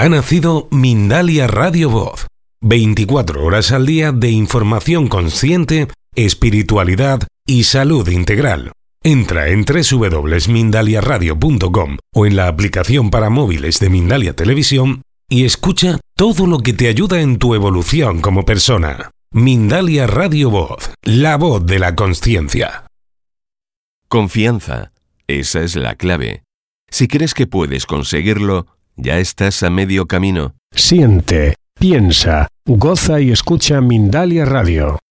Ha nacido Mindalia Radio Voz. 24 horas al día de información consciente, espiritualidad y salud integral. Entra en www.mindaliaradio.com o en la aplicación para móviles de Mindalia Televisión y escucha todo lo que te ayuda en tu evolución como persona. Mindalia Radio Voz, la voz de la consciencia. Confianza. Esa es la clave. Si crees que puedes conseguirlo, ya estás a medio camino. Siente, piensa, goza y escucha Mindalia Radio.